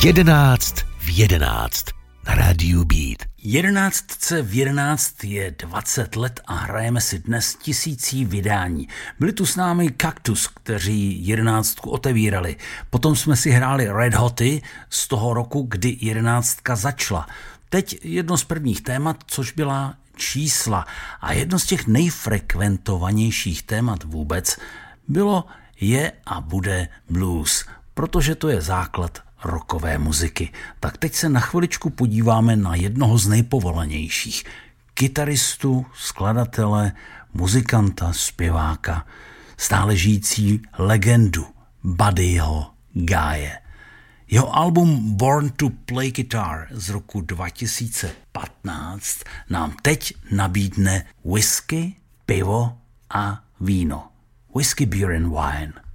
11 v 11 na rádiu Beat. 11 v 11 je 20 let a hrajeme si dnes 1000 vydání. Byli tu s námi Kaktus, kteří 11 otevírali. Potom jsme si hráli Red Hoty z toho roku, kdy 11 začala. Teď jedno z prvních témat, což byla čísla. A jedno z těch nejfrekventovanějších témat vůbec bylo, je a bude blues, protože to je základ rockové muziky. Tak teď se na chviličku podíváme na jednoho z nejpovolanějších. Kytaristu, skladatele, muzikanta, zpěváka, stále žijící legendu Buddyho Guye. Jeho album Born to Play Guitar z roku 2015 nám teď nabídne whisky, pivo a víno. Whisky, beer and wine.